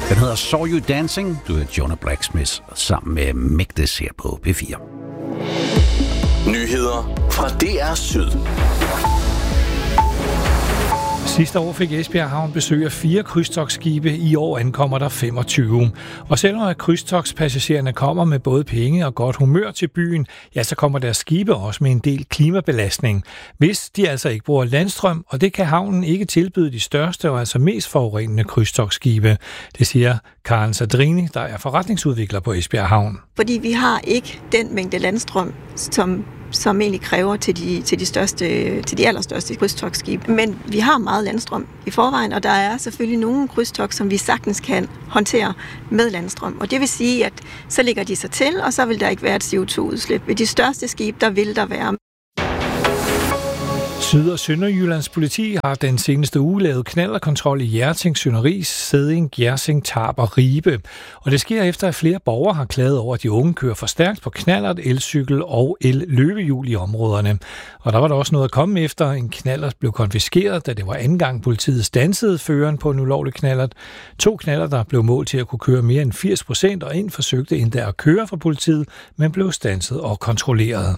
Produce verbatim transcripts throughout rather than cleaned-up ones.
Den hedder Saw You Dancing. Du er Jonah Blacksmith sammen med Mægtes her på P fire. Nyheder fra D R Syd. Sidste år fik Esbjerg Havn besøg af fire krydstogtskibe. I år ankommer der femogtyve. Og selvom at krydstogtspassagererne kommer med både penge og godt humør til byen, ja, så kommer deres skibe også med en del klimabelastning. Hvis de altså ikke bruger landstrøm, og det kan havnen ikke tilbyde de største og altså mest forurenende krydstogtskibe. Det siger Karen Sadrini, der er forretningsudvikler på Esbjerg Havn. Fordi vi har ikke den mængde landstrøm, som som egentlig kræver til de, til de, største, til de allerstørste krydstogtskibe. Men vi har meget landstrøm i forvejen, og der er selvfølgelig nogle krydstogt, som vi sagtens kan håndtere med landstrøm. Og det vil sige, at så ligger de sig til, og så vil der ikke være et C O to udslip. Ved de største skibe, der vil der være. Syd- og Sønderjyllands politi har den seneste uge lavet knallerkontrol i Hjerting, Sønderis, Sædding, Gjersing, Tarp og Ribe. Og det sker efter, at flere borgere har klaget over, at de unge kører for stærkt på knallert, elcykel og el-løbehjul i områderne. Og der var der også noget at komme efter. En knallert blev konfiskeret, da det var anden gang politiet standsede føreren på en ulovlig knallert. To knallerter blev målt til at kunne køre mere end firs procent, og en forsøgte endda at køre for politiet, men blev standset og kontrolleret.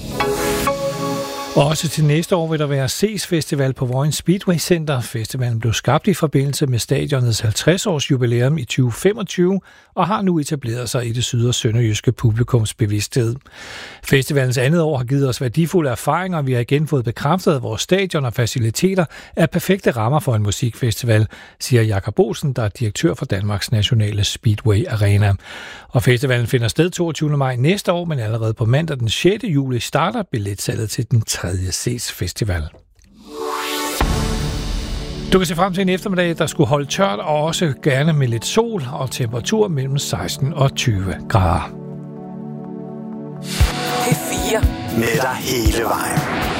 Og også til næste år vil der være C E S Festival på Vojens Speedway Center. Festivalen blev skabt i forbindelse med stadionets halvtreds års jubilæum i tyve femogtyve og har nu etableret sig i det syd- og sønderjyske publikums bevidsthed. Festivalens andet år har givet os værdifulde erfaringer. Vi har igen fået bekræftet, at vores stadion og faciliteter er perfekte rammer for en musikfestival, siger Jakob Olsen, der er direktør for Danmarks Nationale Speedway Arena. Og festivalen finder sted toogtyvende maj næste år, men allerede på mandag den sjette juli starter billetsalget til den tredje C E S Festival. Du kan se frem til en eftermiddag, der skulle holde tørt og også gerne med lidt sol og temperatur mellem seksten og tyve grader. P fire med dig hele vejen.